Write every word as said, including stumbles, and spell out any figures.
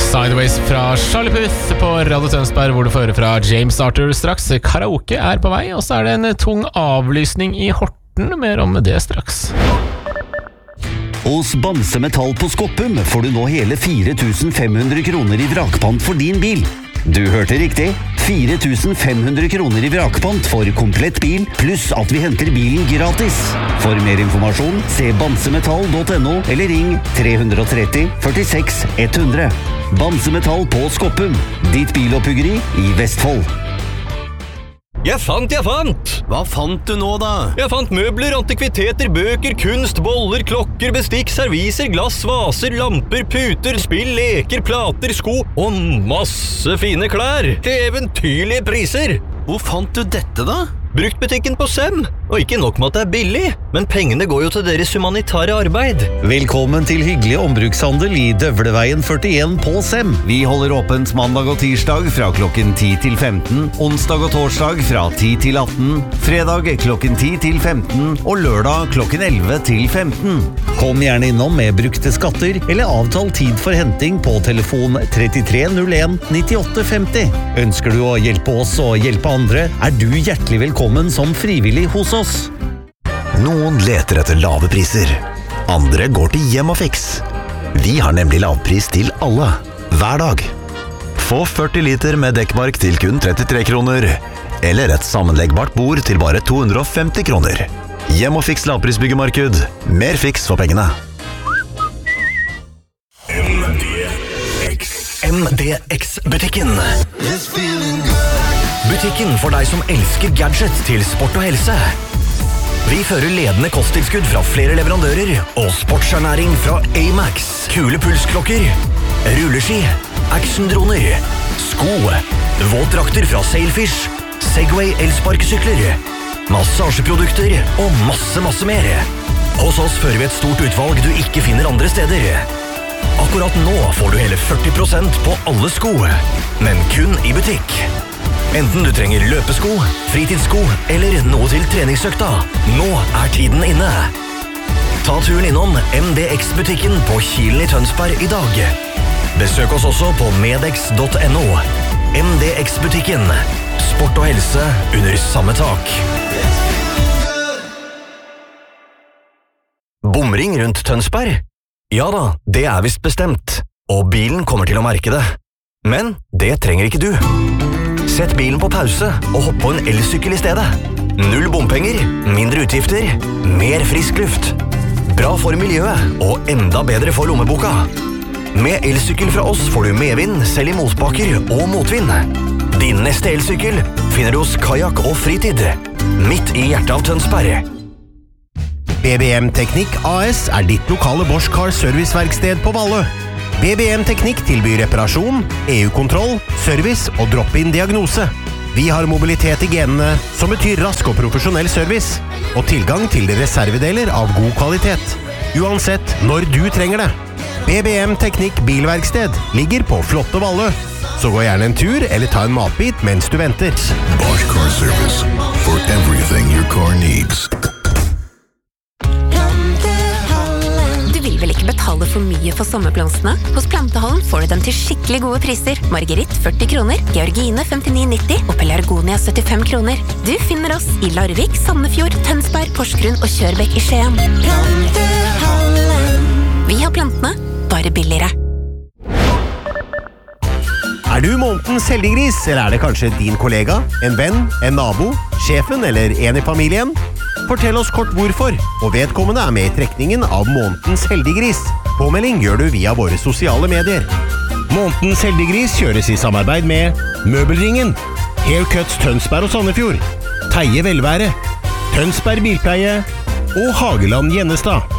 Sideways fra Charlie Puth på Radio Tønsberg, hvor du får høre fra James Arthur straks. Karaoke er på vei, og så er det en tung avlysning i Horten. Mer om det straks. Hos Bamse Metall på Skoppum får du nå hele fire tusen fem hundre kroner i vrakpant for din bil. Du hørte riktig. fire tusen fem hundre kroner i vrakpant for komplett bil, pluss at vi henter bilen gratis. For mer informasjon, se bamsemetall punktum no eller ring tre tre tre, førtiseks hundre. Bamse Metall på Skoppum, ditt biloppuggeri i Vestfold. Jeg fant, jeg fant! Hva fant du nå da? Jeg fant møbler, antikviteter, bøker, kunst, boller, klokker, bestikk, serviser, glass, vaser, lamper, puter, spill, leker, plater, sko og masse fine klær til eventyrlige priser. Hvor fant du dette da? Bruktbutikken på Sem. Og ikke nok med at det er billig, men pengene går jo til deres humanitære arbeid. Velkommen til hyggelig ombrukshandel i Døvleveien førtien på Sem. Vi holder åpent mandag og tirsdag fra klokken ti til femten, onsdag og torsdag fra ti til atten, fredag klokken ti til femten og lørdag klokken elleve til femten. Kom gjerne innom med brukte skatter eller avtal tid for henting på telefon trettitre null en nittiåtte femti. Ønsker du å hjelpe oss og hjelpe andre, er du hjertelig velkommen som frivillig hos oss. Noen leter etter lave priser. Andre går til Hjemmafix. Vi har nemlig lavpris til alle, hver dag. Få førti liter med dekkmark til kun trettitre kroner, eller et sammenleggbart bord til bare to hundre og femti kroner. Hjemmafix lavprisbyggemarked. Mer fiks for pengene. M D X-butikken. Butikken for deg som elsker gadget til sport og helse. Vi fører ledende kosttilskudd fra flere leverandører og sportsernæring fra A-Max, kule pulsklokker, rulleski, actiondroner, sko, våtdrakter fra Sailfish, Segway elsparkesykler, massasjeprodukter og masse, masse mer. Hos oss fører vi et stort utvalg du ikke finner andre steder. Akkurat nå får du hele førti prosent på alle sko, men kun i butikk. Enten du trenger løpesko, fritidssko eller noe til treningsøkta, nå er tiden inne. Ta turen innom M D X-butikken på Kilen i Tønsberg i dag. Besøk oss også på medex punktum no. M D X-butikken. Sport og helse under samme tak. Bomring rundt Tønsberg? Ja da, det er vist bestemt. Og bilen kommer til å merke det. Men det trenger ikke du. Sett bilen på pause og hopp på en elsykkel i stedet. Null bompenger, mindre utgifter, mer frisk luft. Bra for miljøet og enda bedre for lommeboka. Med elsykkel fra oss får du medvind selv i motbakker og motvind. Din neste elsykkel finner du hos Kajak og Fritid, midt i hjertet av Tønsberg. B B M Teknikk A S er ditt lokale Bosch Car serviceverksted på Valle. B B M Teknikk tilbyr reparasjon, E U-kontroll, service og drop-in diagnose. Vi har mobilitet i genene, som betyr rask og profesjonell service, og tilgang til reservedeler av god kvalitet. Uansett når du trenger det. B B M Teknikk Bilverksted ligger på flotte Valle. Så gå gjerne en tur eller ta en matbit mens du venter. Bosch Car Service. For everything your car needs. Du vil vel ikke betale for mye for sommerblomstene? Hos Plantehallen får du dem til skikkelig gode priser. Marguerite førti kroner, Georgine femtini nitti og Pelargonia syttifem kroner. Du finner oss i Larvik, Sandefjord, Tønsberg, Porsgrunn og Kjørbekk i Skien. Plantehallen. Vi har plantene, bare billigere. Er du månedens heldiggris, eller er det kanskje din kollega, en venn, en nabo, sjefen eller en i familien? Fortell oss kort hvorfor, og vedkommende er med i trekningen av månedens heldiggris. Påmelding gjør du via våre sosiale medier. Månedens heldiggris kjøres i samarbeid med Møbelringen, Haircuts Tønsberg og Sandefjord, Teie Velvære, Tønsberg Bilpleie og Hageland Gjennestad.